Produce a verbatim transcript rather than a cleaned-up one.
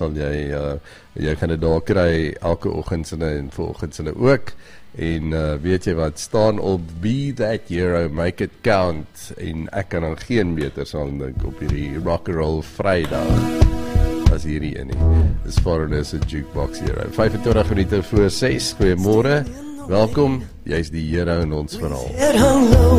sal jy, uh, jy gaan dit daar kry elke oggendsinde en volgendsinde ook. En uh, weet jy wat, staan op Be That Hero, Make It Count. En ek kan dan geen beter song dink op hierdie rock'n'roll Vrydag as hierdie in nie. Dis Foreigners, 'n Jukebox Hero. vyfentwintig minute voor ses, goeiemôre. Welkom, jy's die hero in ons verhaal.